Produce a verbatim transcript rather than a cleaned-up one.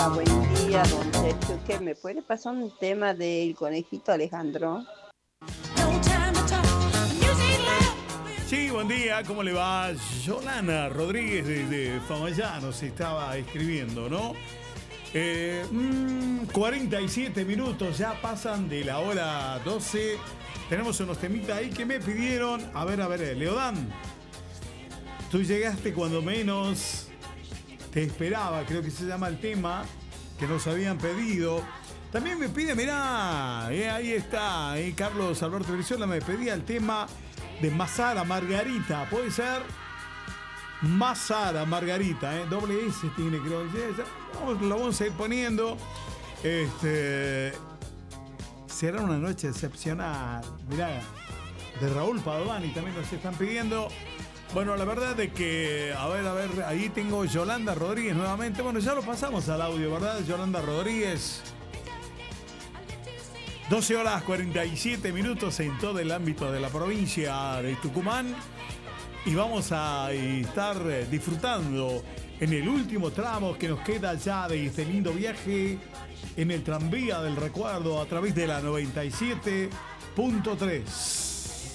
Buen día, don Sergio. ¿Qué me puede pasar un tema del conejito Alejandro? Sí, buen día, ¿cómo le va? Yolana Rodríguez desde Famallá nos estaba escribiendo, ¿no? Eh, mmm, cuarenta y siete minutos, ya pasan de la hora doce. Tenemos unos temitas ahí que me pidieron. A ver, a ver, Leodán, tú llegaste cuando menos te esperaba, creo que se llama el tema que nos habían pedido. También me pide, mirá, eh, ahí está, eh, Carlos Alberto Brizola me pedía el tema de Masara Margarita, ¿puede ser? Masara Margarita, ¿eh? Doble S tiene, creo. Vamos, lo vamos a ir poniendo. Este, será una noche excepcional. Mirá, de Raúl Padovani también nos están pidiendo. Bueno, la verdad es que, a ver, a ver, ahí tengo Yolanda Rodríguez nuevamente. Bueno, ya lo pasamos al audio, ¿verdad? Yolanda Rodríguez. doce horas cuarenta y siete minutos en todo el ámbito de la provincia de Tucumán. Y vamos a estar disfrutando en el último tramo que nos queda ya de este lindo viaje en el tranvía del recuerdo a través de la noventa y siete punto tres.